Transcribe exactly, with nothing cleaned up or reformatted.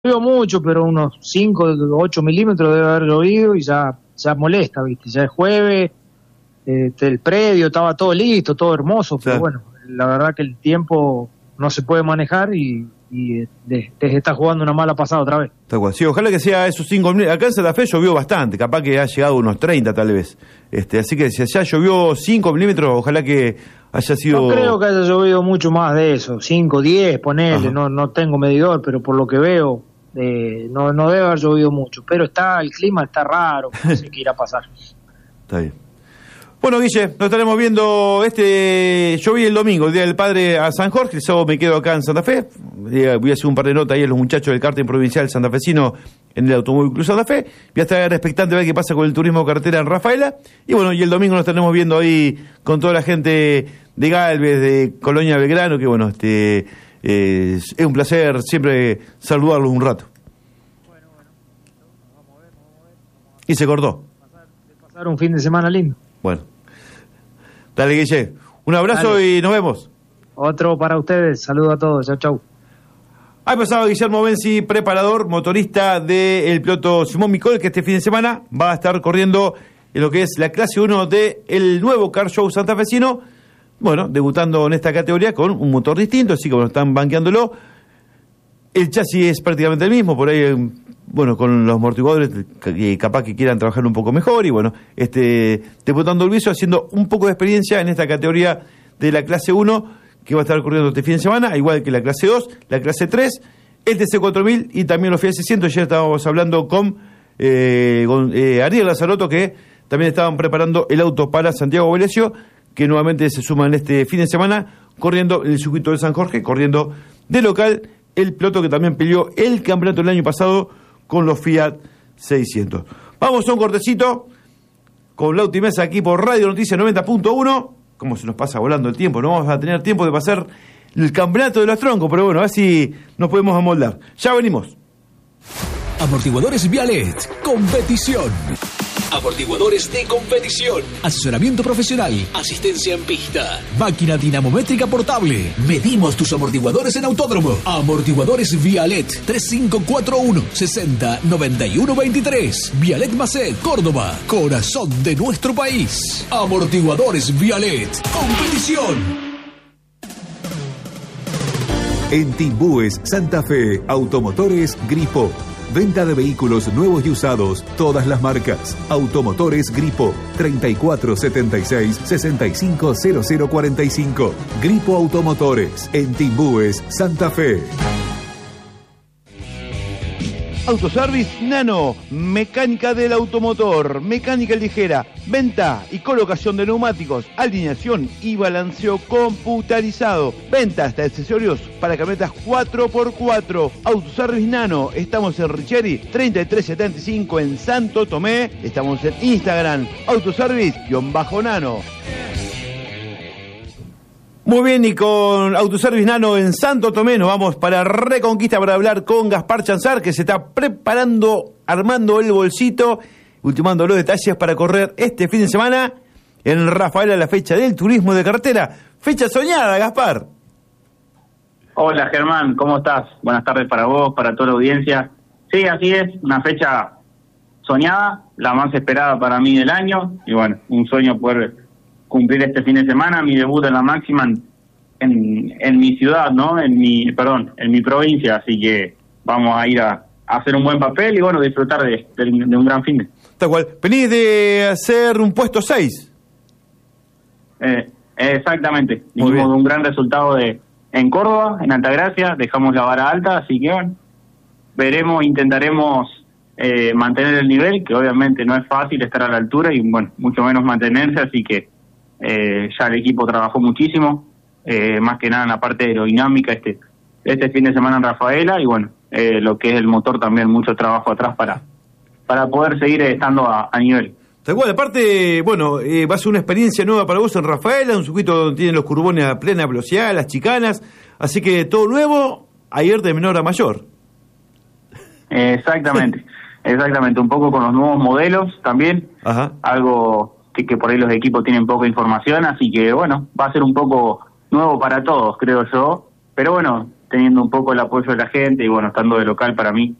llovió mucho, pero unos cinco, ocho milímetros debe haber llovido y ya, ya molesta, ¿viste? Ya es jueves, eh, el predio estaba todo listo, todo hermoso, pero sí. Bueno, la verdad que el tiempo no se puede manejar y, y les, les está jugando una mala pasada otra vez. Tal cual. Sí, ojalá que sea esos cinco milímetros. Acá en Santa Fe llovió bastante, capaz que ha llegado a unos treinta tal vez. Este, así que si allá llovió cinco milímetros, ojalá que haya sido... No creo que haya llovido mucho más de eso, cinco, diez, ponele, no, no tengo medidor, pero por lo que veo, eh, no, no debe haber llovido mucho. Pero está, el clima está raro, no sé qué irá a pasar. Está bien. Bueno, Guille, nos estaremos viendo este... Yo vi el domingo, el Día del Padre, a San Jorge, el sábado me quedo acá en Santa Fe. Voy a hacer un par de notas ahí a los muchachos del karting provincial santafesino en el Automóvil Club Santa Fe. Voy a estar expectante a ver qué pasa con el turismo carretera en Rafaela. Y bueno, y el domingo nos estaremos viendo ahí con toda la gente de Galvez, de Colonia Belgrano, que bueno, este eh, es un placer siempre saludarlos un rato. Bueno, bueno, vamos a ver, vamos a ver. Vamos a Y se cortó. pasar, pasar un fin de semana lindo. Bueno. Dale, Guille. Un abrazo. Dale. Y nos vemos. Otro para ustedes. Saludos a todos. Chau, chau. Ha pasado Guillermo Benzi, preparador, motorista del piloto Simón Micol, que este fin de semana va a estar corriendo en lo que es la clase uno del nuevo Car Show santafesino. Bueno, debutando en esta categoría con un motor distinto, así que bueno, están banqueándolo. El chasis es prácticamente el mismo, por ahí, bueno, con los amortiguadores que capaz que quieran trabajar un poco mejor, y bueno, este debutando el viso, haciendo un poco de experiencia en esta categoría de la clase uno, que va a estar corriendo este fin de semana, igual que la clase dos, la clase tres, el T C cuatro mil y también los Fiat seiscientos. Ya estábamos hablando con, eh, con eh, Ariel Lazarotto, que también estaban preparando el auto para Santiago Venecio, que nuevamente se suman este fin de semana, corriendo el circuito de San Jorge, corriendo de local, el piloto que también peleó el campeonato el año pasado con los Fiat seiscientos. Vamos a un cortecito con Lauti Mesa aquí por Radio Noticias noventa punto uno. Como se nos pasa volando el tiempo, no vamos a tener tiempo de pasar el campeonato de los troncos, pero bueno, a ver si nos podemos amoldar. Ya venimos. Amortiguadores Vialet, competición. Amortiguadores de competición. Asesoramiento profesional. Asistencia en pista. Máquina dinamométrica portable. Medimos tus amortiguadores en autódromo. Amortiguadores Vialet. tres cinco cuatro uno, sesenta, noventa y uno veintitrés. Vialet Macet, Córdoba. Corazón de nuestro país. Amortiguadores Vialet. Competición. En Timbúes, Santa Fe, Automotores Gripo. Venta de vehículos nuevos y usados, todas las marcas. Automotores Gripo, treinta y cuatro setenta y seis, sesenta y cinco cero cero cuarenta y cinco. Gripo Automotores, en Timbúes, Santa Fe. Autoservice Nano, mecánica del automotor, mecánica ligera, venta y colocación de neumáticos, alineación y balanceo computarizado, ventas de accesorios para camionetas cuatro por cuatro. Autoservice Nano, estamos en Richeri treinta y tres setenta y cinco en Santo Tomé, estamos en Instagram, autoservice-nano. Muy bien, y con Autoservice Nano en Santo Tomé nos vamos para Reconquista para hablar con Gaspar Chanzar, que se está preparando, armando el bolsito, ultimando los detalles para correr este fin de semana en Rafaela, la fecha del turismo de carretera. Fecha soñada, Gaspar. Hola Germán, ¿cómo estás? Buenas tardes para vos, para toda la audiencia. Sí, así es, una fecha soñada, la más esperada para mí del año, y bueno, un sueño poder cumplir este fin de semana, mi debut en la máxima en, en, en mi ciudad, ¿no? En mi, perdón, en mi provincia, así que vamos a ir a, a hacer un buen papel y bueno, disfrutar de, de, de un gran fin de. Tal cual. Venís de hacer un puesto seis. Eh, exactamente. Hicimos un gran resultado de en Córdoba, en Altagracia, dejamos la vara alta, así que bueno, veremos, intentaremos eh, mantener el nivel, que obviamente no es fácil estar a la altura y bueno, mucho menos mantenerse, así que Eh, ya el equipo trabajó muchísimo, eh, más que nada en la parte aerodinámica este este fin de semana en Rafaela, y bueno, eh, lo que es el motor también, mucho trabajo atrás para para poder seguir estando a, a nivel. Tal cual, aparte, bueno, eh, va a ser una experiencia nueva para vos en Rafaela, un circuito donde tienen los curbones a plena velocidad, las chicanas, así que todo nuevo, a ir de menor a mayor. Eh, exactamente, exactamente, un poco con los nuevos modelos también. Ajá. Algo Que, que por ahí los equipos tienen poca información, así que bueno, va a ser un poco nuevo para todos, creo yo, pero bueno, teniendo un poco el apoyo de la gente y bueno, estando de local para mí